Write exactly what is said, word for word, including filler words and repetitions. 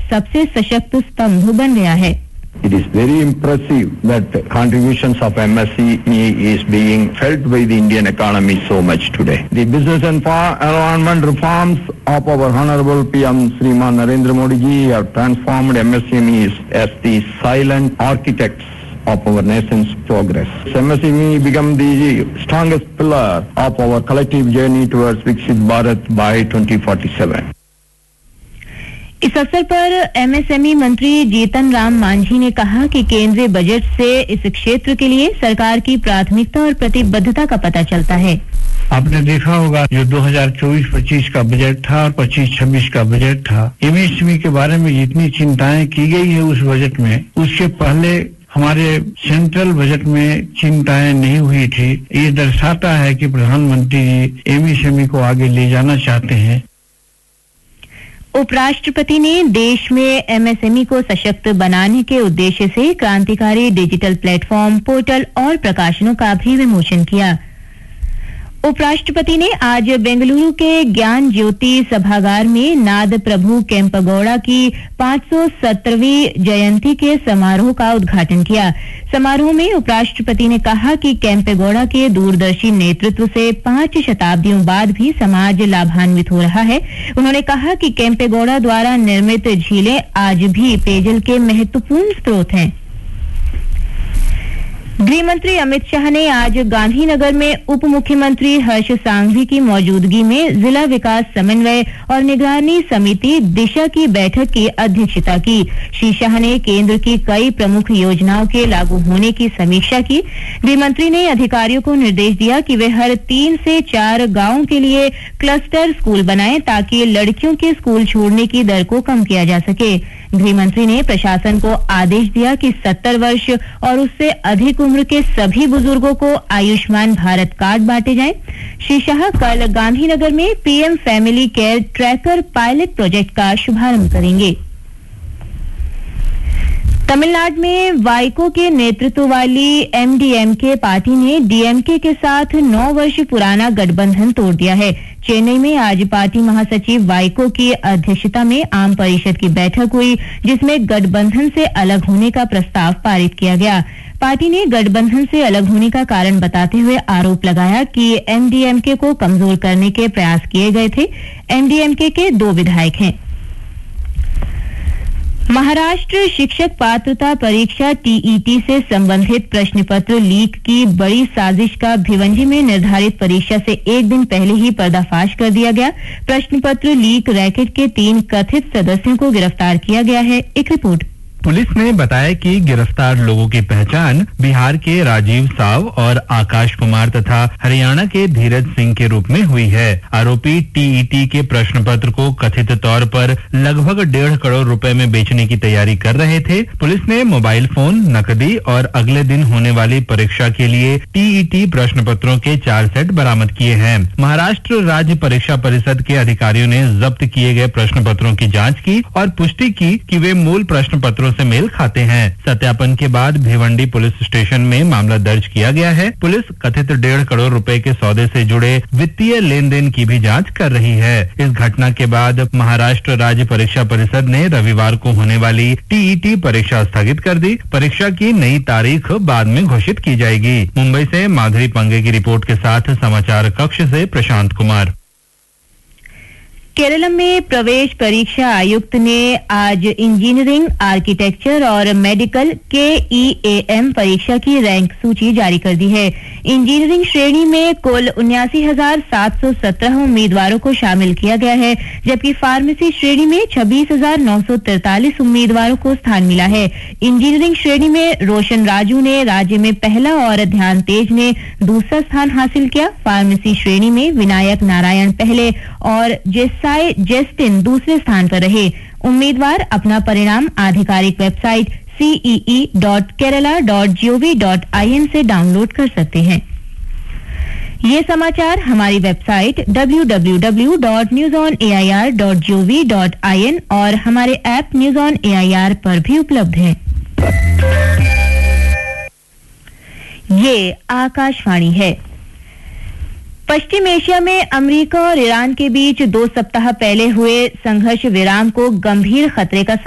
सबसे सशक्त स्तंभ बन गया है। It is very impressive that contributions of M S M E is being felt by the Indian economy so much today. The business and environment reforms of our Honorable P M Shriman Narendra Modi ji have transformed M S M Es as the silent architects of our nation's progress. M S M E become the strongest pillar of our collective journey towards Viksit Bharat by twenty forty-seven. इस अवसर पर MSME मंत्री जीतन राम मांझी ने कहा कि केंद्रीय budget से इस क्षेत्र के लिए सरकार की प्राथमिकता और प्रतिबद्धता का पता चलता है। आपने देखा होगा जो दो हज़ार चौबीस पच्चीस का बजट था और पच्चीस छब्बीस का बजट था, एमएसएमई के बारे में जितनी चिंताएं की गई है उस बजट में, उसके पहले हमारे सेंट्रल बजट में चिंताएं नहीं हुई थी। ये दर्शाता है कि प्रधानमंत्री जी एमएसएमई को आगे ले जाना चाहते हैं। उपराष्ट्रपति ने देश में एमएसएमई को सशक्त बनाने के उद्देश्य से क्रांतिकारी डिजिटल प्लेटफॉर्म, पोर्टल और प्रकाशनों का भी विमोचन किया। उपराष्ट्रपति ने आज बेंगलुरु के ज्ञान ज्योति सभागार में नाद प्रभु केम्पेगौड़ा की पाँच सौ सत्तरवीं जयंती के समारोह का उद्घाटन किया। समारोह में उपराष्ट्रपति ने कहा कि केम्पेगौड़ा के दूरदर्शी नेतृत्व से पांच शताब्दियों बाद भी समाज लाभान्वित हो रहा है। उन्होंने कहा कि केम्पेगौड़ा द्वारा निर्मित झीलें आज भी पेयजल के महत्वपूर्ण स्रोत हैं। गृह मंत्री अमित शाह ने आज गांधीनगर में उप मुख्यमंत्री हर्ष सांघवी की मौजूदगी में जिला विकास समन्वय और निगरानी समिति दिशा की बैठक की अध्यक्षता की। श्री शाह ने केंद्र की कई प्रमुख योजनाओं के लागू होने की समीक्षा की। गृह मंत्री ने अधिकारियों को निर्देश दिया कि वे हर तीन से चार गांवों के लिए क्लस्टर स्कूल बनाएं ताकि लड़कियों के स्कूल छोड़ने की दर को कम किया जा सके। गृह मंत्री ने प्रशासन को आदेश दिया कि सत्तर वर्ष और उससे अधिक उम्र के सभी बुजुर्गों को आयुष्मान भारत कार्ड बांटे जाएं। श्री शाह कल गांधीनगर में PM family care tracker pilot project का शुभारंभ करेंगे। तमिलनाडु में वाइको के नेतृत्व वाली एमडीएमके पार्टी ने डीएमके के साथ नौ वर्ष पुराना गठबंधन तोड़ दिया है। चेन्नई में आज पार्टी महासचिव वाइको की अध्यक्षता में आम परिषद की बैठक हुई, जिसमें गठबंधन से अलग होने का प्रस्ताव पारित किया गया। पार्टी ने गठबंधन से अलग होने का कारण बताते हुए आरोप लगाया कि एमडीएमके को कमजोर करने के प्रयास किए गए थे। एमडीएमके के दो विधायक हैं। महाराष्ट्र शिक्षक पात्रता परीक्षा टीईटी से संबंधित प्रश्न पत्र लीक की बड़ी साजिश का भिवंडी में निर्धारित परीक्षा से एक दिन पहले ही पर्दाफाश कर दिया गया। प्रश्न पत्र लीक रैकेट के तीन कथित सदस्यों को गिरफ्तार किया गया है। एक रिपोर्ट। पुलिस ने बताया कि गिरफ्तार लोगों की पहचान बिहार के राजीव साव और आकाश कुमार तथा हरियाणा के धीरज सिंह के रूप में हुई है। आरोपी टीईटी के प्रश्न पत्र को कथित तौर पर लगभग डेढ़ करोड़ रुपए में बेचने की तैयारी कर रहे थे। पुलिस ने मोबाइल फोन, नकदी और अगले दिन होने वाली परीक्षा के लिए टीईटी प्रश्न पत्रों के चार सेट बरामद किए हैं। महाराष्ट्र राज्य परीक्षा परिषद के अधिकारियों ने जब्त किए गए प्रश्न पत्रों की जाँच की और पुष्टि की कि वे मूल प्रश्न पत्रों से मेल खाते हैं। सत्यापन के बाद भिवंडी पुलिस स्टेशन में मामला दर्ज किया गया है। पुलिस कथित डेढ़ करोड़ रुपए के सौदे से जुड़े वित्तीय लेन देन की भी जांच कर रही है। इस घटना के बाद महाराष्ट्र राज्य परीक्षा परिषद ने रविवार को होने वाली टीईटी परीक्षा स्थगित कर दी। परीक्षा की नई तारीख बाद में घोषित की जाएगी। मुंबई से माधुरी पंगे की रिपोर्ट के साथ समाचार कक्ष से प्रशांत कुमार। केरल में प्रवेश परीक्षा आयुक्त ने आज इंजीनियरिंग, आर्किटेक्चर और मेडिकल के ईएएम परीक्षा की रैंक सूची जारी कर दी है। इंजीनियरिंग श्रेणी में कुल उन्यासी हजार सात सौ सत्रह उम्मीदवारों को शामिल किया गया है, जबकि फार्मेसी श्रेणी में छब्बीस हजार नौ सौ तैतालीस उम्मीदवारों को स्थान मिला है। इंजीनियरिंग श्रेणी में रोशन राजू ने राज्य में पहला और ध्यान तेज ने दूसरा स्थान हासिल किया। फार्मेसी श्रेणी में विनायक नारायण पहले और जेसाई जेस्टिन दूसरे स्थान पर रहे। उम्मीदवार अपना परिणाम आधिकारिक website CEE dot Kerala dot gov dot IN से डाउनलोड कर सकते हैं। ये समाचार हमारी website W W W dot news on A I R dot gov dot IN और हमारे app news on A I R पर भी उपलब्ध हैं। ये आकाशवाणी है। पश्चिम एशिया में अमेरिका और ईरान के बीच दो सप्ताह पहले हुए संघर्ष विराम को गंभीर खतरे का